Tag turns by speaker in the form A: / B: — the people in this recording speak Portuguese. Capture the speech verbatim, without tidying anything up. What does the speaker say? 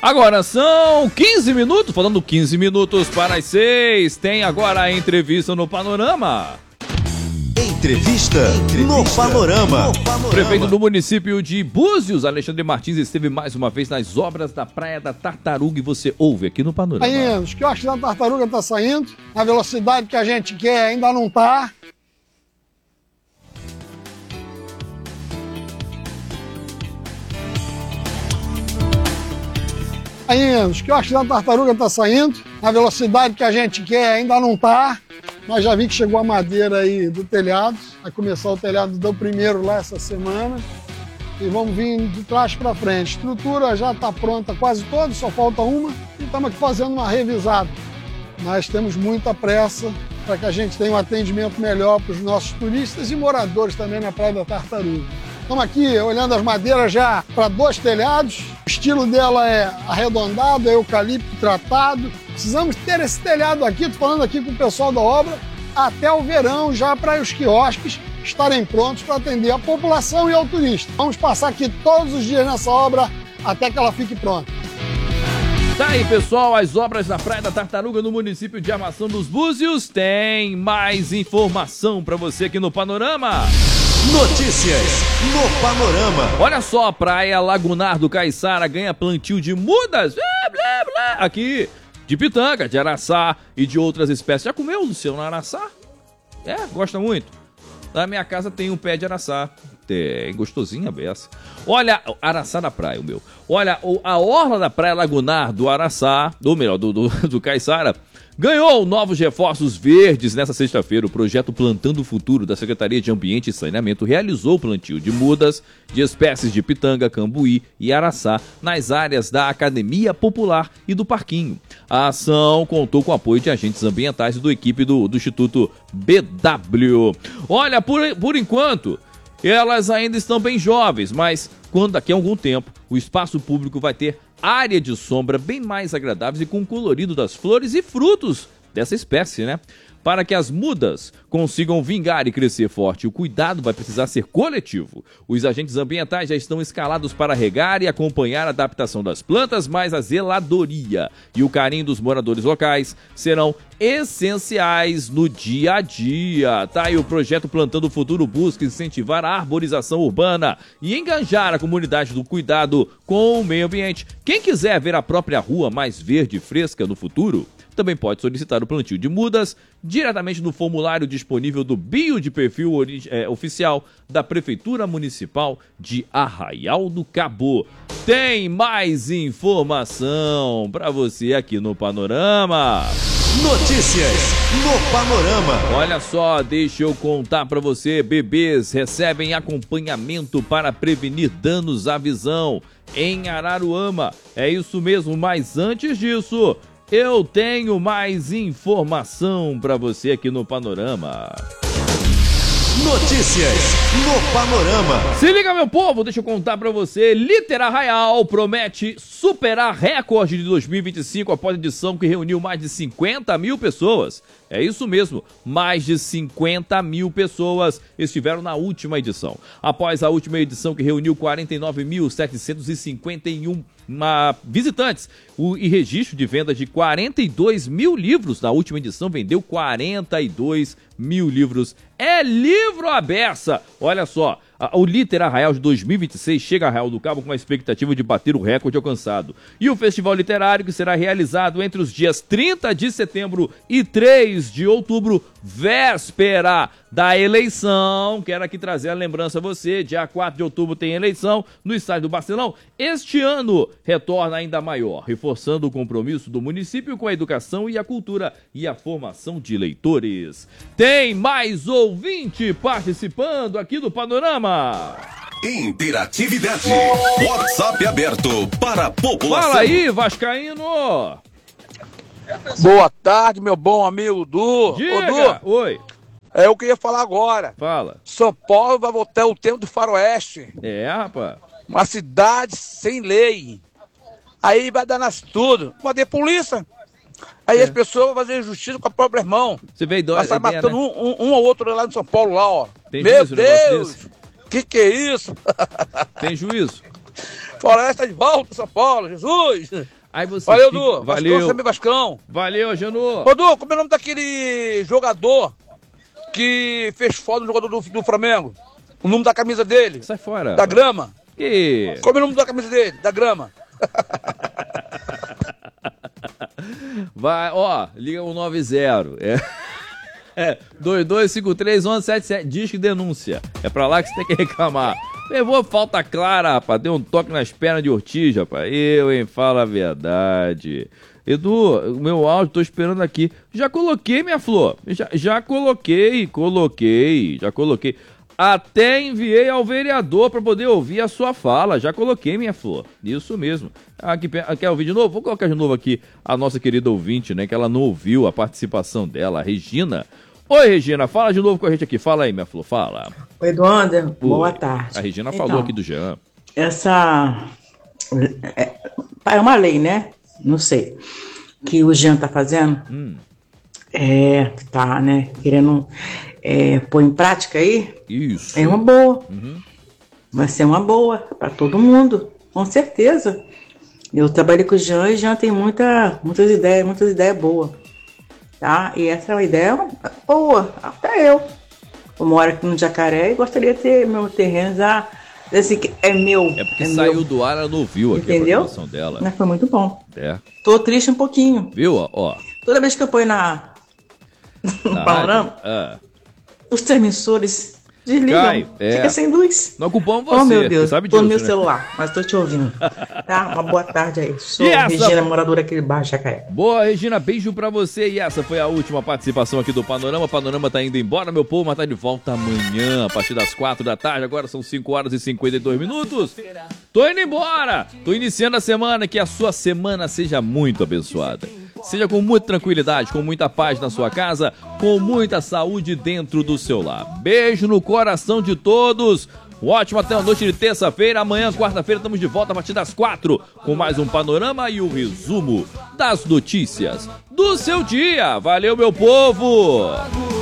A: Agora são quinze minutos, falando quinze minutos para as seis, tem agora a entrevista no Panorama.
B: Entrevista, Entrevista no, Panorama. no Panorama.
A: Prefeito do município de Búzios, Alexandre Martins, esteve mais uma vez nas obras da Praia da Tartaruga e você ouve aqui no Panorama.
C: Aí, os quiosques da Tartaruga estão saindo, na velocidade que a gente quer ainda não está. Aí, os quiosques da Tartaruga estão saindo, na velocidade que a gente quer ainda não está. Mas já vi que chegou a madeira aí do telhado, vai começar o telhado do primeiro lá essa semana. E vamos vir de trás para frente. A estrutura já está pronta quase toda, só falta uma. E estamos aqui fazendo uma revisada. Mas temos muita pressa para que a gente tenha um atendimento melhor para os nossos turistas e moradores também na Praia da Tartaruga. Estamos aqui olhando as madeiras já para dois telhados. O estilo dela é arredondado, é eucalipto tratado. Precisamos ter esse telhado aqui, estou falando aqui com o pessoal da obra, até o verão, já para os quiosques estarem prontos para atender a população e ao turista. Vamos passar aqui todos os dias nessa obra até que ela fique pronta.
A: Tá aí, pessoal, as obras da Praia da Tartaruga no município de Armação dos Búzios. Tem mais informação para você aqui no Panorama.
B: Notícias no Panorama.
A: Olha só, a Praia Lagunar do Caiçara ganha plantio de mudas, blá, blá, blá, aqui de pitanga, de araçá e de outras espécies. Já comeu, Luciano, araçá? É, gosta muito? Na minha casa tem um pé de araçá. Tem, gostosinha a beça. Olha, araçá da praia, o meu. Olha, a orla da Praia Lagunar do Araçá, ou melhor, do, do, do Caiçara, ganhou novos reforços verdes nesta sexta-feira. O projeto Plantando o Futuro da Secretaria de Ambiente e Saneamento realizou o plantio de mudas de espécies de pitanga, cambuí e araçá nas áreas da Academia Popular e do Parquinho. A ação contou com o apoio de agentes ambientais e da equipe do, do Instituto B W. Olha, por, por enquanto, elas ainda estão bem jovens, mas quando daqui a algum tempo o espaço público vai ter área de sombra bem mais agradáveis e com o colorido das flores e frutos dessa espécie, né? Para que as mudas consigam vingar e crescer forte, o cuidado vai precisar ser coletivo. Os agentes ambientais já estão escalados para regar e acompanhar a adaptação das plantas, mas a zeladoria e o carinho dos moradores locais serão essenciais no dia a dia. Tá aí o projeto Plantando o Futuro busca incentivar a arborização urbana e engajar a comunidade do cuidado com o meio ambiente. Quem quiser ver a própria rua mais verde e fresca no futuro, também pode solicitar o plantio de mudas diretamente no formulário disponível do Bio de Perfil é, Oficial da Prefeitura Municipal de Arraial do Cabo. Tem mais informação para você aqui no Panorama.
B: Notícias no Panorama.
A: Olha só, deixa eu contar para você. Bebês recebem acompanhamento para prevenir danos à visão em Araruama. É isso mesmo, mas antes disso, eu tenho mais informação para você aqui no Panorama.
B: Notícias no Panorama.
A: Se liga, meu povo, deixa eu contar pra você. Liter Arraial promete superar recorde de dois mil e vinte e cinco após a edição que reuniu mais de cinquenta mil pessoas. É isso mesmo, mais de cinquenta mil pessoas estiveram na última edição. Após a última edição que reuniu quarenta e nove mil setecentos e cinquenta e um uma, visitantes o, e registro de venda de quarenta e dois mil livros. Na última edição vendeu quarenta e dois mil livros. É livro à beça! Olha só, a, o Liter Arraial de dois mil e vinte e seis chega a Arraial do Cabo com a expectativa de bater o recorde alcançado. E o festival literário, que será realizado entre os dias trinta de setembro e três de outubro, véspera da eleição. Quero aqui trazer a lembrança a você, dia quatro de outubro tem eleição no estádio do Barcelão. Este ano retorna ainda maior, reforçando o compromisso do município com a educação e a cultura e a formação de leitores. Tem mais ouvinte participando aqui do Panorama.
D: Interatividade. WhatsApp aberto para a população.
A: Fala aí, vascaíno.
E: Boa tarde, meu bom amigo Du.
A: Diga.
E: Ô, Du,
A: oi.
E: é o que eu ia falar agora.
A: Fala.
E: São Paulo vai voltar ao tempo do faroeste.
A: É, rapaz.
E: Uma cidade sem lei. Aí vai dar nas tudo. Vai ter polícia. Aí
A: É.
E: as pessoas vão fazer justiça com a própria irmão.
A: Você veio do
E: Vai sair
A: ideia,
E: matando
A: né?
E: um, um, um ou outro lá em São Paulo, lá, ó.
A: Tem
E: Meu
A: juízo um negócio
E: Deus!
A: desse?
E: Que que é isso?
A: Tem juízo?
E: Floresta de volta, São Paulo, Jesus!
A: Aí você
E: Valeu,
A: fica-
E: Du!
A: Valeu.
E: Vascão, também Vascão!
A: Valeu, Janu.
E: Ô, Du, como é o nome daquele jogador que fez foda no jogador do, do Flamengo? O nome da camisa dele?
A: Sai fora.
E: Da grama?
A: Que...
E: Como é o nome da camisa dele? Da grama.
A: Vai, ó, liga o nove zero. É. É, dois dois cinco três, um um sete sete. Diz que denúncia. É pra lá que você tem que reclamar. Levou falta clara, rapaz. Deu um toque nas pernas de Ortiz, rapaz. Eu, hein? Fala a verdade. Edu, o meu áudio, tô esperando aqui. Já coloquei, minha flor. Já, já coloquei, coloquei, já coloquei. Até enviei ao vereador pra poder ouvir a sua fala. Já coloquei, minha flor. Isso mesmo. Aqui, quer ouvir de novo? Vou colocar de novo aqui a nossa querida ouvinte, né? Que ela não ouviu a participação dela, a Regina. Oi, Regina, fala de novo com a gente aqui. Fala aí, minha flor, fala.
F: Oi, Eduardo,
A: Oi.
F: boa tarde.
A: A Regina
F: Então,
A: falou aqui do Jean.
F: Essa é, é uma lei, né? Não sei. Que o Jean tá fazendo.
A: Hum.
F: É, tá, né? Querendo é, pôr em prática aí.
A: Isso.
F: É uma boa.
A: Uhum.
F: Vai ser uma boa para todo mundo, com certeza. Eu trabalhei com o Jean e o Jean tem muita, muitas ideias, muitas ideias boas. Tá? E essa é uma ideia boa, até eu. Eu moro aqui no Jacaré e gostaria de ter meu terreno já. Assim, que é meu.
A: É porque
F: é
A: saiu
F: meu.
A: do ar, ela não ouviu aqui
F: Entendeu?
A: a participação dela.
F: Mas foi muito bom.
A: É.
F: Tô triste um pouquinho.
A: Viu? Ó, ó.
F: Toda vez que eu ponho na no
A: Na
F: panorama,
A: rádio. Ah.
F: os transmissores desligam.
A: Cai, é.
F: Fica sem luz.
A: Não ocupamos você.
F: Oh, meu Deus,
A: você sabe
F: tô
A: disso,
F: no meu
A: né?
F: celular, mas tô te ouvindo. Tá? Uma boa tarde aí. Sou
A: E essa-
F: Regina, moradora aqui de Baixo Jacaré.
A: Boa, Regina, beijo pra você. E essa foi a última participação aqui do Panorama. O Panorama tá indo embora, meu povo, mas tá de volta amanhã, a partir das quatro da tarde. Agora são cinco horas e cinquenta e dois minutos. Tô indo embora. Tô iniciando a semana. Que a sua semana seja muito abençoada. Seja com muita tranquilidade, com muita paz na sua casa, com muita saúde dentro do seu lar. Beijo no coração de todos. Um ótimo até a noite de terça-feira. Amanhã, quarta-feira, estamos de volta a partir das quatro com mais um Panorama e o resumo das notícias do seu dia. Valeu, meu povo!